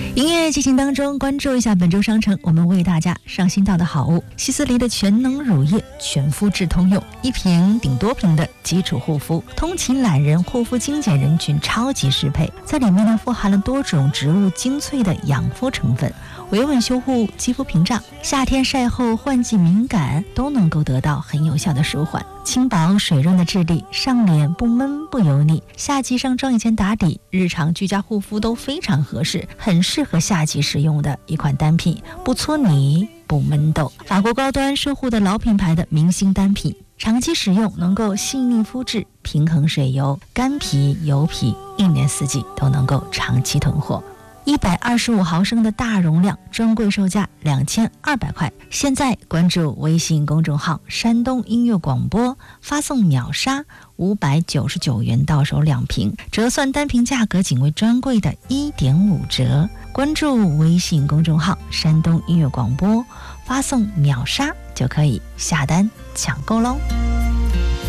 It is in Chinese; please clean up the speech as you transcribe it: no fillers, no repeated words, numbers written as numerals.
音乐进行当中，关注一下本周商城我们为大家上新到的好物：希思黎的全能乳液，全肤质通用，1瓶顶多瓶的基础护肤，通勤懒人护肤精简人群超级适配。在里面呢，富含了多种植物精粹的养肤成分，维稳修护肌肤屏障，夏天晒后换季敏感都能够得到很有效的舒缓。轻薄水润的质地，上脸不闷不油腻，夏季上妆以前打底，日常居家护肤都非常合适，很适合夏季使用的一款单品，不搓泥不闷痘。法国高端奢护的老品牌的明星单品，长期使用能够细腻肤质，平衡水油，干皮油皮1年4季都能够长期囤货。125毫升的大容量，专柜售价2200块。现在关注微信公众号山东音乐广播，发送秒杀599元到手2瓶，折算单瓶价格仅为专柜的1.5折。关注微信公众号山东音乐广播，发送秒杀就可以下单抢购喽。